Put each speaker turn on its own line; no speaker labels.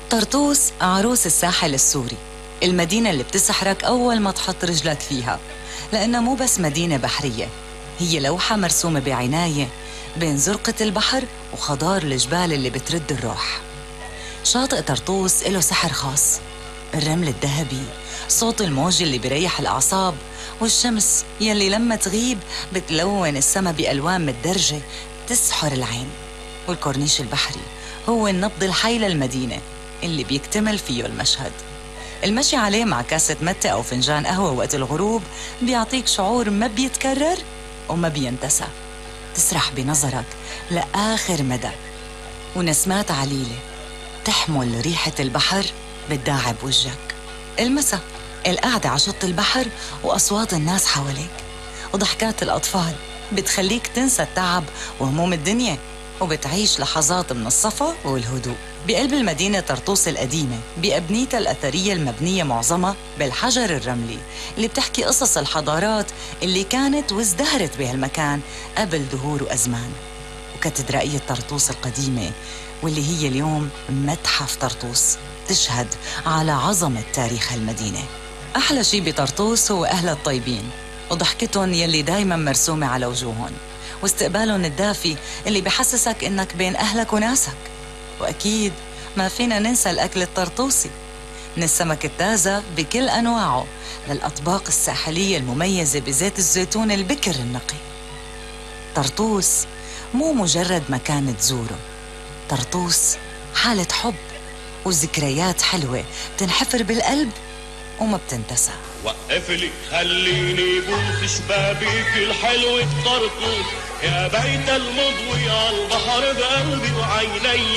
طرطوس عروس الساحل السوري، المدينة اللي بتسحرك أول ما تحط رجلك فيها، لأنها مو بس مدينة بحرية، هي لوحة مرسومة بعناية بين زرقة البحر وخضار الجبال اللي بترد الروح. شاطئ طرطوس له سحر خاص، الرمل الذهبي، صوت الموج اللي بيريح الأعصاب، والشمس يلي لما تغيب بتلون السما بألوان متدرجة تسحر العين. والكورنيش البحري هو النبض الحي للمدينة اللي بيكتمل فيه المشهد. المشي عليه مع كاسة متة أو فنجان قهوة وقت الغروب بيعطيك شعور ما بيتكرر وما بينتسى، تسرح بنظرك لآخر مدى، ونسمات عليلة تحمل ريحة البحر بتداعب وجهك. المساء القعدة على شط البحر وأصوات الناس حواليك وضحكات الأطفال بتخليك تنسى التعب وهموم الدنيا، وبتعيش لحظات من الصفا والهدوء. بقلب المدينة طرطوس القديمة بأبنيتها الأثرية المبنية معظمها بالحجر الرملي اللي بتحكي قصص الحضارات اللي كانت وازدهرت بهالمكان قبل دهور وأزمان. وكاتدرائية طرطوس القديمة واللي هي اليوم متحف طرطوس تشهد على عظمة تاريخ المدينة. أحلى شي بطرطوس هو أهلها الطيبين وضحكتهم يلي دايما مرسومة على وجوههم، واستقبالهم الدافي اللي بحسسك إنك بين أهلك وناسك. وأكيد ما فينا ننسى الأكل الطرطوسي، من السمك التازة بكل أنواعه للأطباق الساحلية المميزة بزيت الزيتون البكر النقي. طرطوس مو مجرد مكان تزوره، طرطوس حالة حب وذكريات حلوة تنحفر بالقلب وما بتنتسى.
وقف لي خليني بوس شبابيك الحلو بطرطوس، يا بيت المضوي على البحر بقلبي وعيني.